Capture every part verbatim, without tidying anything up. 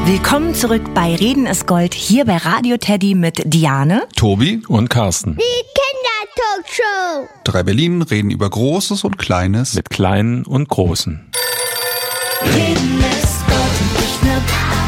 Willkommen zurück bei Reden ist Gold, hier bei Radio Teddy mit Diane, Tobi und Carsten. Die Kindertalkshow. Drei Berlin reden über Großes und Kleines. Mit Kleinen und Großen. Reden ist Gold und ich ne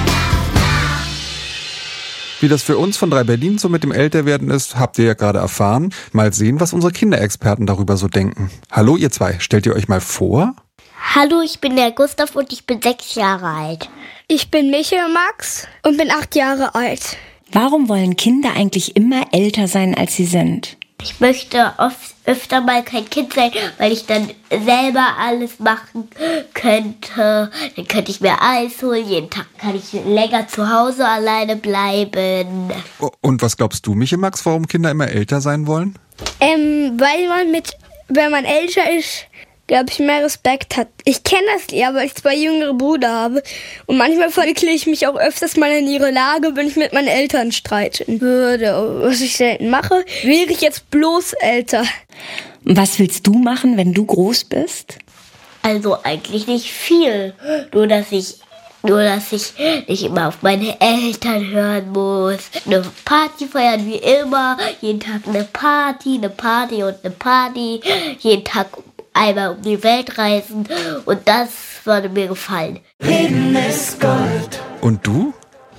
Wie das für uns von Drei Berlin so mit dem Älterwerden ist, habt ihr ja gerade erfahren. Mal sehen, was unsere Kinderexperten darüber so denken. Hallo ihr zwei, stellt ihr euch mal vor? Hallo, ich bin der Gustav und ich bin sechs Jahre alt. Ich bin Michael Max und bin acht Jahre alt. Warum wollen Kinder eigentlich immer älter sein, als sie sind? Ich möchte oft, öfter mal kein Kind sein, weil ich dann selber alles machen könnte. Dann könnte ich mir Eis holen, jeden Tag kann ich länger zu Hause alleine bleiben. Und was glaubst du, Michael Max, warum Kinder immer älter sein wollen? Ähm, weil man mit, wenn man älter ist, glaube ich, mehr Respekt hat. Ich kenne das eher, weil ich zwei jüngere Brüder habe. Und manchmal verklicke ich mich auch öfters mal in ihre Lage, wenn ich mit meinen Eltern streiten würde. Was ich selten mache, wäre ich jetzt bloß älter. Was willst du machen, wenn du groß bist? Also eigentlich nicht viel. Nur, dass ich Nur, dass ich nicht immer auf meine Eltern hören muss. Eine Party feiern wie immer. Jeden Tag eine Party, eine Party und eine Party. Jeden Tag einmal um die Welt reisen. Und das würde mir gefallen. Reden ist Gold. Und du?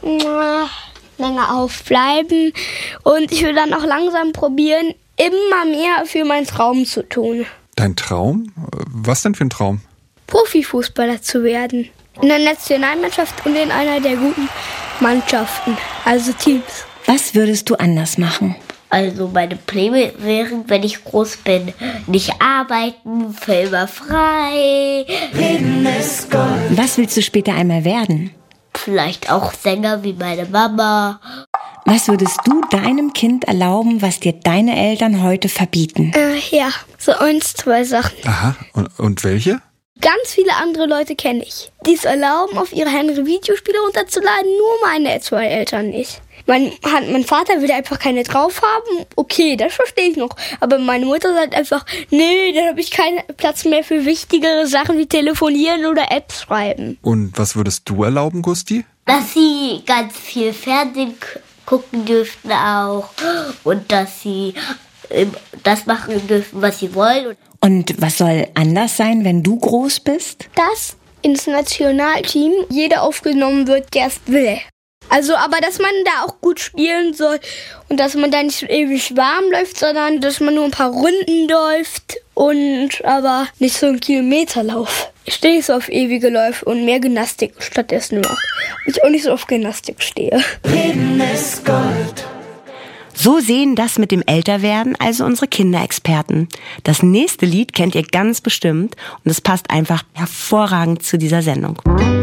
Länger aufbleiben. Und ich will dann auch langsam probieren, immer mehr für meinen Traum zu tun. Dein Traum? Was denn für ein Traum? Profifußballer zu werden. In der Nationalmannschaft und in einer der guten Mannschaften, also Teams. Was würdest du anders machen? Also meine Pläne wären, wenn ich groß bin, nicht arbeiten, für immer frei. Reden ist Gold. Was willst du später einmal werden? Vielleicht auch Sänger wie meine Mama. Was würdest du deinem Kind erlauben, was dir deine Eltern heute verbieten? Äh, ja, so eins, zwei Sachen. Aha, und, und welche? Ganz viele andere Leute kenne ich, die es erlauben, auf ihre Handy Videospiele runterzuladen, nur meine zwei Eltern nicht. Mein, mein Vater will einfach keine drauf haben, okay, das verstehe ich noch. Aber meine Mutter sagt einfach, nee, dann habe ich keinen Platz mehr für wichtigere Sachen wie telefonieren oder Apps schreiben. Und was würdest du erlauben, Gusti? Dass sie ganz viel Fernsehen k- gucken dürften auch und dass sie ähm, das machen dürfen, was sie wollen. Und was soll anders sein, wenn du groß bist? Dass ins Nationalteam jeder aufgenommen wird, der es will. Also, aber dass man da auch gut spielen soll und dass man da nicht so ewig warm läuft, sondern dass man nur ein paar Runden läuft und aber nicht so einen Kilometerlauf. Ich stehe nicht so auf ewige Läufe und mehr Gymnastik stattdessen mache. Und ich auch nicht so auf Gymnastik stehe. Reden ist Gold. So sehen das mit dem Älterwerden also unsere Kinderexperten. Das nächste Lied kennt ihr ganz bestimmt und es passt einfach hervorragend zu dieser Sendung.